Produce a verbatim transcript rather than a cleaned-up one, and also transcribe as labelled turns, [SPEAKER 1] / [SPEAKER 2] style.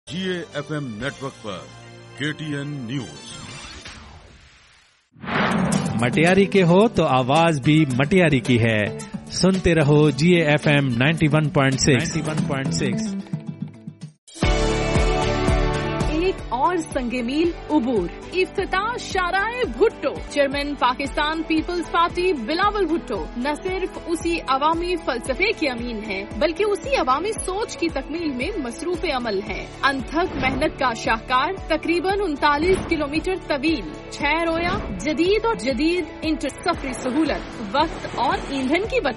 [SPEAKER 1] जीए FM network पर KTN news.
[SPEAKER 2] Matiari के हो तो आवाज भी मटियारी की है। सुनते रहो जीए FM ninety one point six.
[SPEAKER 3] एक और संगे मील उबूर इफ्तिताह शाराए Bhutto. Chairman Pakistan peoples party Bilawal Bhutto न सिर्फ उसी अवामी फलसफे के अमीन है, बल्कि उसी अवामी सोच की तकमील में मसरूफ अमल है। अनथक मेहनत का शाहकार, तकरीबन उनतालीस किलोमीटर तवील, छह रोया, जदीद और जदीद इंटर सफरी सहूलत, वक्त और ईंधन की बचत।